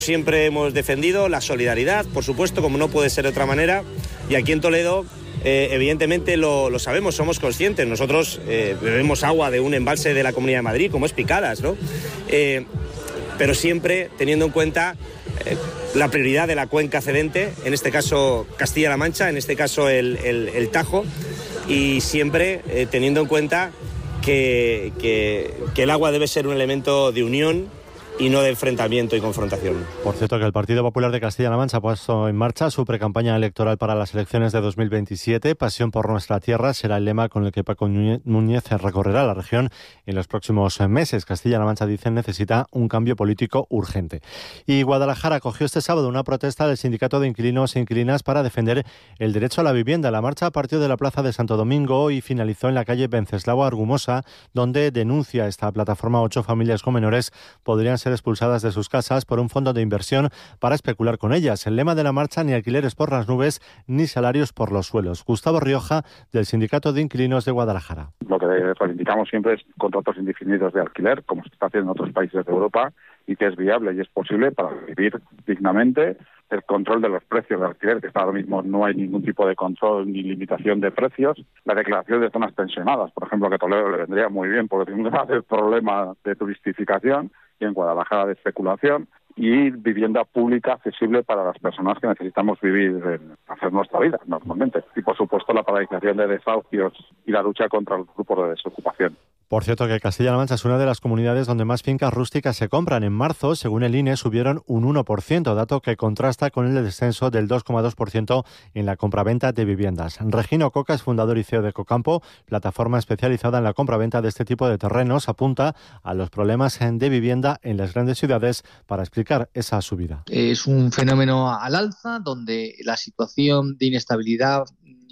Siempre hemos defendido la solidaridad, por supuesto, como no puede ser de otra manera, y aquí en Toledo evidentemente lo sabemos, somos conscientes. Nosotros bebemos agua de un embalse de la Comunidad de Madrid, como es Picadas, ¿no? Pero siempre teniendo en cuenta la prioridad de la cuenca cedente, en este caso Castilla-La Mancha, en este caso el Tajo, y siempre teniendo en cuenta que el agua debe ser un elemento de unión y no de enfrentamiento y confrontación. Por cierto, que el Partido Popular de Castilla-La Mancha ha puesto en marcha su precampaña electoral para las elecciones de 2027. Pasión por nuestra tierra será el lema con el que Paco Núñez recorrerá la región en los próximos meses. Castilla-La Mancha, dicen, necesita un cambio político urgente. Y Guadalajara acogió este sábado una protesta del Sindicato de Inquilinos e Inquilinas para defender el derecho a la vivienda. La marcha partió de la Plaza de Santo Domingo y finalizó en la calle Venceslao Argumosa, donde denuncia esta plataforma 8 familias con menores podrían ser expulsadas de sus casas por un fondo de inversión para especular con ellas. El lema de la marcha: ni alquileres por las nubes, ni salarios por los suelos. Gustavo Rioja, del Sindicato de Inquilinos de Guadalajara. Lo que reivindicamos siempre es contratos indefinidos de alquiler, como se está haciendo en otros países de Europa, y que es viable y es posible para vivir dignamente. El control de los precios de alquiler, que ahora mismo no hay ningún tipo de control ni limitación de precios. La declaración de zonas tensionadas, por ejemplo, que a Toledo le vendría muy bien porque tiene un grave problema de turistificación, y en Guadalajara de especulación, y vivienda pública accesible para las personas que necesitamos vivir, hacer nuestra vida normalmente. Y por supuesto la paralización de desahucios y la lucha contra los grupos de desocupación. Por cierto, que Castilla-La Mancha es una de las comunidades donde más fincas rústicas se compran. En marzo, según el INE, subieron un 1%, dato que contrasta con el descenso del 2,2% en la compraventa de viviendas. Regino Coca es fundador y CEO de Cocampo, plataforma especializada en la compraventa de este tipo de terrenos. Apunta a los problemas de vivienda en las grandes ciudades para explicar esa subida. Es un fenómeno al alza donde la situación de inestabilidad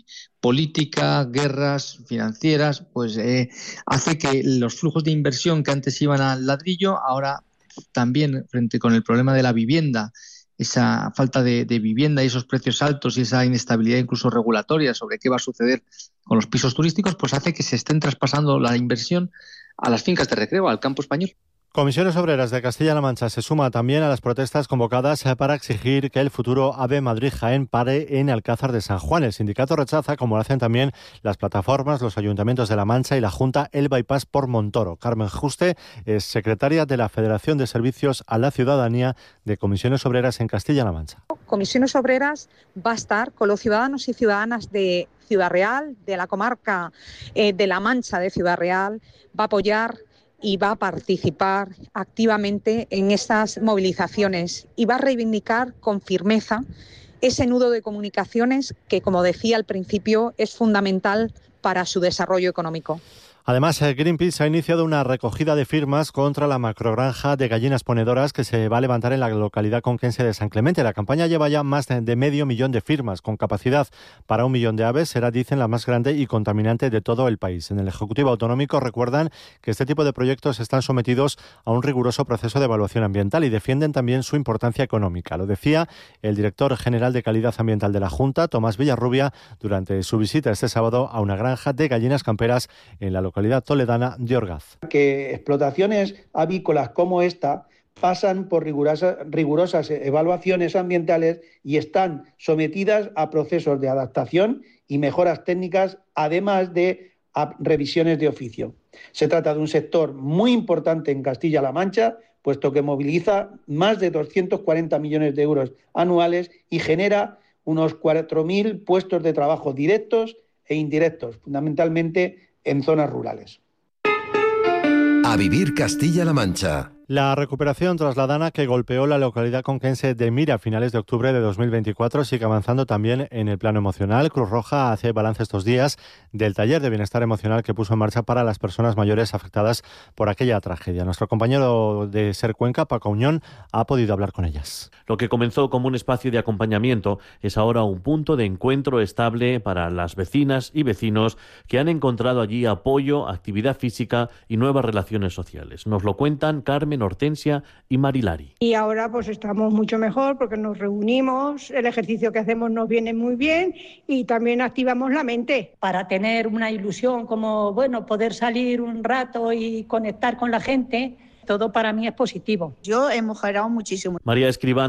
política, guerras financieras, pues hace que los flujos de inversión que antes iban al ladrillo, ahora también frente con el problema de la vivienda, esa falta de vivienda y esos precios altos y esa inestabilidad incluso regulatoria sobre qué va a suceder con los pisos turísticos, pues hace que se estén traspasando la inversión a las fincas de recreo, al campo español. Comisiones Obreras de Castilla-La Mancha se suma también a las protestas convocadas para exigir que el futuro AVE Madrid-Jaén pare en Alcázar de San Juan. El sindicato rechaza, como lo hacen también las plataformas, los ayuntamientos de La Mancha y la Junta, el bypass por Montoro. Carmen Juste es secretaria de la Federación de Servicios a la Ciudadanía de Comisiones Obreras en Castilla-La Mancha. Comisiones Obreras va a estar con los ciudadanos y ciudadanas de Ciudad Real, de la comarca de La Mancha de Ciudad Real, va a apoyar y va a participar activamente en estas movilizaciones y va a reivindicar con firmeza ese nudo de comunicaciones que, como decía al principio, es fundamental para su desarrollo económico. Además, Greenpeace ha iniciado una recogida de firmas contra la macrogranja de gallinas ponedoras que se va a levantar en la localidad conquense de San Clemente. La campaña lleva ya más de 500.000 de firmas, con capacidad para 1 millón de aves. Será, dicen, la más grande y contaminante de todo el país. En el Ejecutivo Autonómico recuerdan que este tipo de proyectos están sometidos a un riguroso proceso de evaluación ambiental y defienden también su importancia económica. Lo decía el director general de Calidad Ambiental de la Junta, Tomás Villarrubia, durante su visita este sábado a una granja de gallinas camperas en la localidad toledana de Orgaz. Que explotaciones avícolas como esta pasan por rigurosas evaluaciones ambientales y están sometidas a procesos de adaptación y mejoras técnicas, además de revisiones de oficio. Se trata de un sector muy importante en Castilla-La Mancha, puesto que moviliza más de 240 millones de euros anuales y genera unos 4.000 puestos de trabajo directos e indirectos, fundamentalmente en zonas rurales. A vivir Castilla-La Mancha. La recuperación tras la dana que golpeó la localidad conquense de Mira a finales de octubre de 2024 sigue avanzando también en el plano emocional. Cruz Roja hace balance estos días del taller de bienestar emocional que puso en marcha para las personas mayores afectadas por aquella tragedia. Nuestro compañero de Ser Cuenca, Paco Auñón, ha podido hablar con ellas. Lo que comenzó como un espacio de acompañamiento es ahora un punto de encuentro estable para las vecinas y vecinos que han encontrado allí apoyo, actividad física y nuevas relaciones sociales. Nos lo cuentan Carmen, Hortensia y Marilari. Y ahora pues estamos mucho mejor porque nos reunimos, el ejercicio que hacemos nos viene muy bien y también activamos la mente. Para tener una ilusión como, poder salir un rato y conectar con la gente, todo para mí es positivo. Yo he mejorado muchísimo. María Escribano